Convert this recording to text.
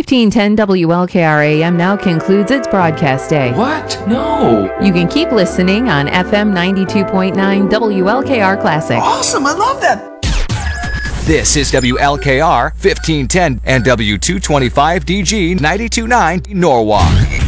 1510 WLKR-AM now concludes its broadcast day. What? No. You can keep listening on FM 92.9 WLKR Classic. Awesome, I love that. This is WLKR 1510 and W225DG 92.9 Norwalk.